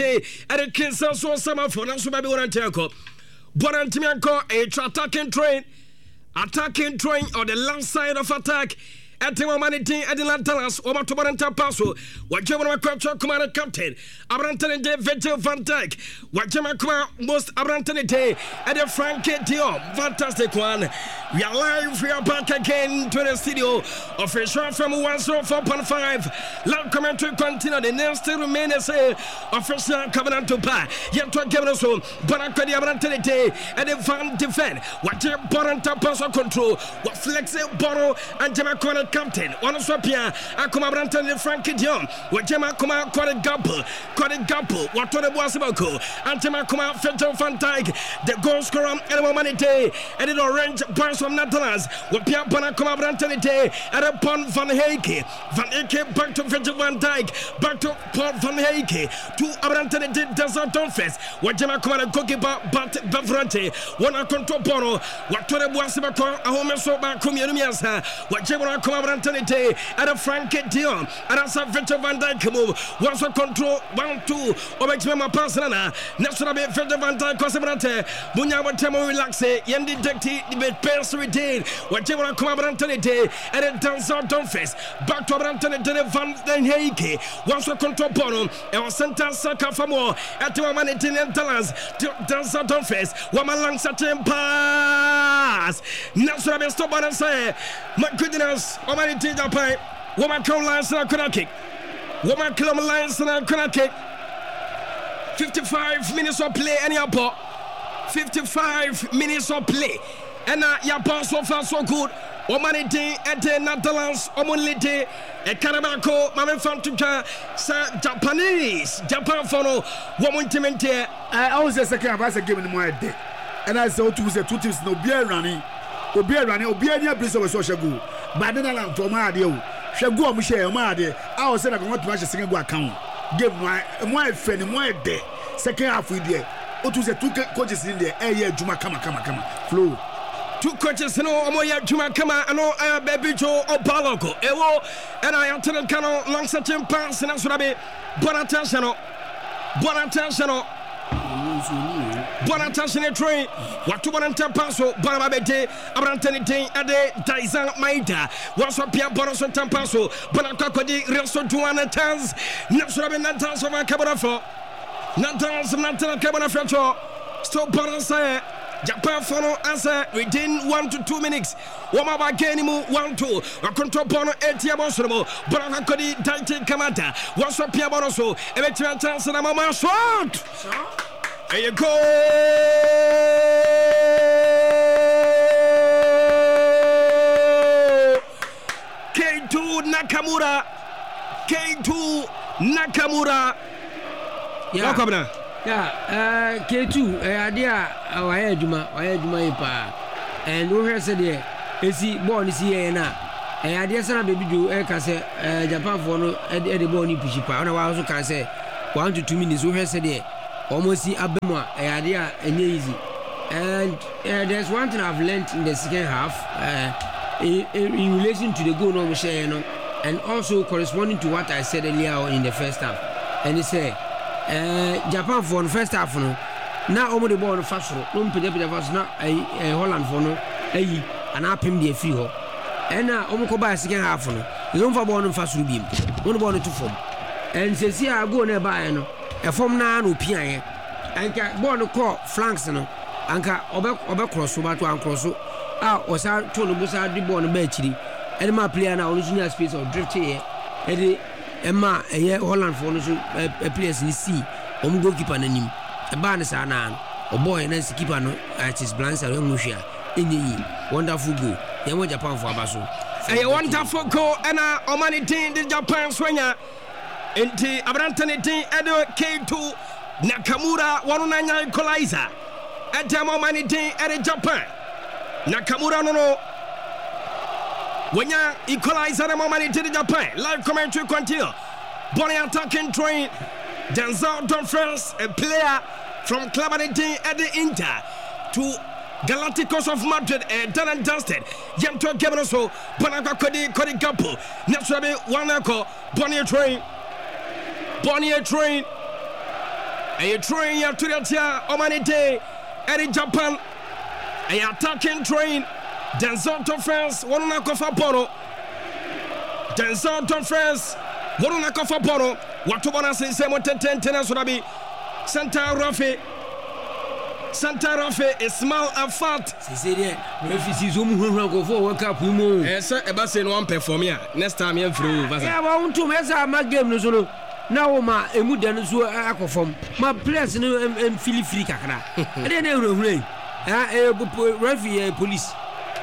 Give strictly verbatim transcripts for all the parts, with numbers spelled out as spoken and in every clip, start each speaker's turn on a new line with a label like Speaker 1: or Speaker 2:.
Speaker 1: the kids are so summer for us to be one and take up. Bonantimianko, a attacking train, attacking train on the left side of attack. At the moment, at the Lantanas, over to Bonanta Paso, what German Quattro Commander Captain, Abrantan de Vettel Van Dyke, what German most Abrantan day at the Frankie Dio, fantastic one. We are live, we are back again to the studio. Official from one oh four point five. Loud commentary continue. The name still remains a official covenant to buy. Yet to give us home, Bonacadi Abrantan day at the Van Defend. What Bonanta Paso control, what flexible Bono and German Captain, one of Swapia, Akuma Branton and Frankie Dion, what Jema Kuma called a Gamble, called a Gamble, what on the Wasabako, and Jema Kuma Fenton Van Dyke, the goal scorer, and the money day, and the orange boys from Natalas, what Pia Bonacoma Branton day, and upon Van Heike, Van Heike back to Fenton Van Dyke, back to Paul Van Heike, to Abranton did Desert Donfest, what Jema Kuma goalkeeper, but Bevrante, one a control Bono, what on the Wasabako, a home so back Kumiasa, what Jema Kuma. Antonite and a Frankie Dion and a Savage Van Dyke move. Once a control one two or maximum persona. National Federal Van Dyke Cosabrante. Bunya would tell me relax it. Yendi Decti the best retain. Whatever I come about Antonite and a dancer don't face. Back to Antonite Van Den Heike. Once a control Bono and was sent to Saka for more at two minutes in Talans. Dancer don't face. Woman long such a pass. National stop and say, my goodness. Woman in Japan, woman come lines and I could kick. Woman come lines and I could kick. fifty-five minutes of play and Yapo. fifty-five minutes of play. And uh, Yapo so far so good. Woman in the Netherlands, Omonlite, a Carabako, Mamma Fantuka, Japanese, Japan follow, woman Timente.
Speaker 2: I was a second of us giving my day. And I saw two two teams no beer running. Obi running, Obi any place of social good. But then I'm from Madio. Shagu Michel Madi. I was saying I want to match a single account. Give my my friend my day. Second half with there. What was the two coaches in there? Eh, yeah, Juma, come, come, come, flow.
Speaker 1: Two coaches, no, Omoya, Juma, come, and no, I have Baby Joe or Paloko. Ewo, and I am telling Cano, long such a pass, and that's what I be. Bonatensano. Bonatensano. Buona attention e train what to buona passo buona bete abrantani ten ade Daisan Maida waso pia buona so tampasso buona kakodi reso duana tans nasura be nantans of kabana for nantans nantans kabana for stop buona say Japan follow answer within one to two minutes. Wama ba geni mu one two. Wa control bono etia bosomo. Buona kakodi Daitan Kamata waso pia buona so e be chance na mama shot. There you go. K two Nakamura. K two Nakamura.
Speaker 3: Yeah.
Speaker 1: Welcome now.
Speaker 3: Yeah. Uh, K two. Uh, idea. Our Juma. Our Juma ipa. And we heard say you see born is here na. Eh, idea sana baby do. Eh, can say Japan for no. Eh, the born ni pushi pa. Ona wa also can say one to two minutes. We heard say there. Almost see Abema, a idea and easy. And uh, there's one thing I've learned in the second half uh, in, in relation to the goal no share, you know, and also corresponding to what I said earlier in the first half. And they say, uh, Japan for the first half, no, now over the ball on fast row, no pay the first now a Holland for no, a and up him the free ho. And now Omoko by second half, no, the don't for born on fast row beam, one born to form. And says, here I go nearby, no. A form now no piano, and born the core flanks no, anka obe obe cross over to uncross. Ah, or sa told the busa the born betchy, and my player now original space or drift here, and Emma a year Holland for a place in sea, um goalkeeper name, a barnes are nan, or boy and as keeper no at his blanks are Musha, in the wonderful goal, Yamo Japan for Abaso.
Speaker 1: A wonderful goal, and a humanity in the Japan swinger. Inti Abrantani ten Edo K two Nakamura one nine equalizer. At the moment ten at Japan. Nakamura no no. When you equalize at the moment in Japan, live commentary continue. Bonnie attacking train. Denzel Dumfries, a player from Club at the Inter to Galacticos of Madrid, and done and dusted. Yanto Gabriel, Bonaka Cody, Cody Gapo, Naturally, one echo, Bonnie train. Bonnie train. A train ya to the tia Omanite Eddie Japan. A attacking train. Denzel to France. One on a cofa poro. Denzel to France. One on a cofa poro. What to wanna say? Seven ten ten ten. So that be Santa Rafi. Santa Rafi is small and fat.
Speaker 3: See there. Refugees who go for World Cup. We move.
Speaker 1: Yes, sir. Eba say no one perform here. Next time you're through.
Speaker 3: Yeah, I want to mess up my game. No, so now ma emu dan so akofom. My players no em feel free kakra. E dey na ehurehureh. Ah, eh, referee police.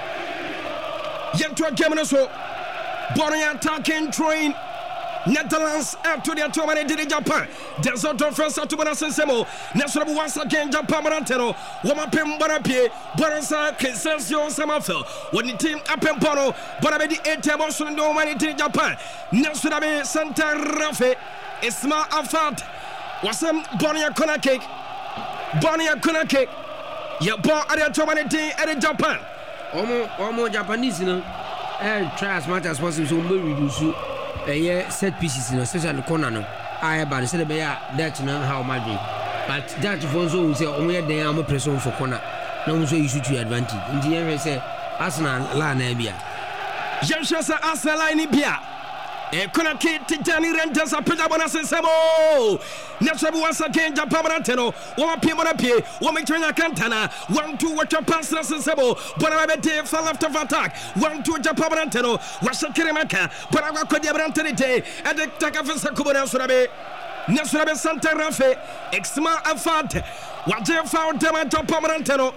Speaker 1: Yet to a game so. Born attacking train. Netherlands up to their tournament in Japan. There's a difference to Bonasemo. National once again Japan Marantero. Woman Pim Bonapi, Bonasa, Kinsensio Samafel. When the team up in Bono, Bonabedi eight tables in no money in Japan. National Santa Rafe, Isma Afat. Was some Bonia Kona cake. Bonia Kona cake. Ya bought at the tournament in Japan.
Speaker 3: Almost, almost Japanese, you know. And try as much as possible to reduce you. A set pieces, in especially corner. No, I about to say that now how much, but that for so say only a day I'm a person for corner. No, so you should to advantage. In the end, say Arsenal la nebia.
Speaker 1: Janshasa Arsenal la nebia. E corner kid Titani Renters a Pajabana Semo. Natural once again Japan Marantero. One P on a P, one Victoria Cantana, one two what your pass Sebo, Bonabete fall after attack, one two Japan Marantero, Washa Kirimaka, Bonaga Kodiabrantene, and the Takafasa Kubana Surabe, Nasurabe Santa Rafe, Exma Afat, Wajem found Tama Japan Marantero,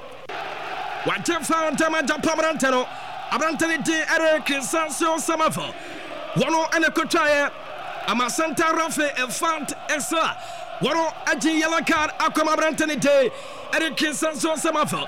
Speaker 1: Wajem found Tama Japan Marantero, Abrantene, Eric Sanso Samafo. One and a Kotaya, Ama Santa Rafe, and Fant Esa. One a G yellow card, Akoma Brantanite, Eric Sanso Samafel.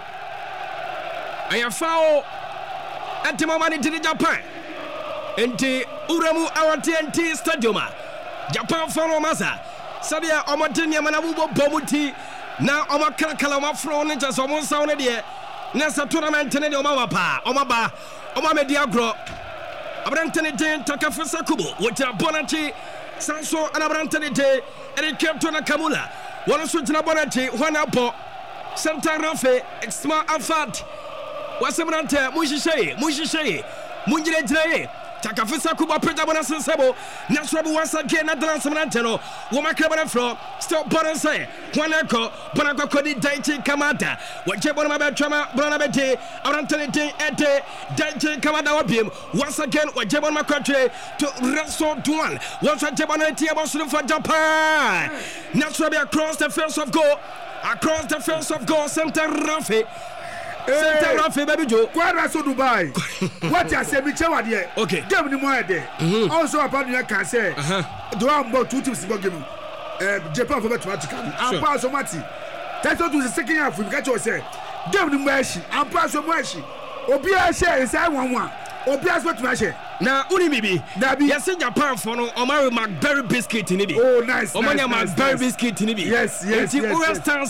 Speaker 1: I have found at the moment in Japan. Enti Uramu our T N T Stadium. Japan follow Masa. Sadia Omatinia Manabubo Bomuti. Now Omakala Fron and just almost sounded here. Nessa tournament in the Omapa, Omaba, Omamediagro. Abrantanite Takafasa Kubo, which are Bonati, Sanso and Abrantanite, and it kept on a Kamula. One of Sutina Bonati, one up, Santa Rafe, Exma Afat, Wasabrante, Mushishay, Mushishay, Munjire, Takafasa Kuba Pedabana Sabo, Nasrabu once again at the Lansantero, Womakabana Fro, still Bonase, Juanaco, Bonaco Codi Daiti Kamata, Wajabonaba Trama, Bonabete, Arantanite, Ete, Daiti Kamada Opium, once again, Wajabon Macatre to Rasso Duan, once a Jabanati about for Japan. Nasrabi across the fence of goal, across the fence of goal, Santa Rafe. Santa Rafe, baby Joe.
Speaker 2: Quadra so Dubai. What I say, Michael, dear.
Speaker 1: Okay.
Speaker 2: Give me more there. Also, about you can say, do I about two teams go give him Japan for mathematical. I'm pass so much. That's what was the second half. We got to say, give me mercy. I'm pass so much. Obia share is I one one. Obia what to share.
Speaker 1: Now, Uni Bibi, yes, in Japan for no Omari McBerry biscuit in Ibi.
Speaker 2: Oh, nice.
Speaker 1: Omani McBerry biscuit in Ibi.
Speaker 2: Yes, yes, yes.